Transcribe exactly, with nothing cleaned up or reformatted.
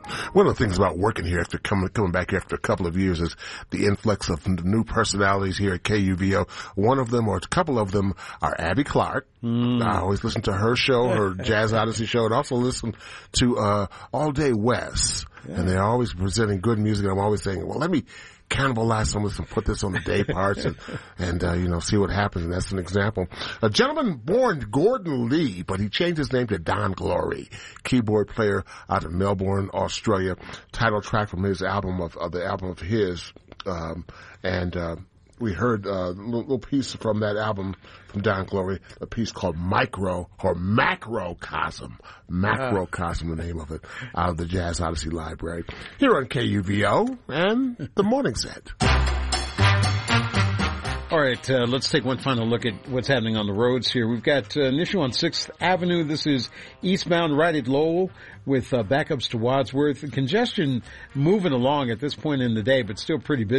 One of the things about working here after coming coming back after a couple of years is the influx of new personalities here at K U V O. One of them, or a couple of them, are Abby Clark. Mm. I always listen to her show, her Jazz Odyssey show, and also listen to uh All Day West. Yeah. And they're always presenting good music. And I'm always saying, well, let me cannibalize some of this and put this on the day parts and, and uh, you know, see what happens. And that's an example. A gentleman born Gordon Lee, but he changed his name to Don Glory, keyboard player out of Melbourne, Australia. Title track from his album of, of the album of his, um, and, uh, we heard a little, little piece from that album from Don Glory, a piece called Micro or Macrocosm. Macrocosm, the name of it, out of the Jazz Odyssey Library. Here on K U V O and the Morning Set. All right, uh, let's take one final look at what's happening on the roads here. We've got uh, an issue on sixth Avenue. This is eastbound right at Lowell with uh, backups to Wadsworth. Congestion moving along at this point in the day, but still pretty busy.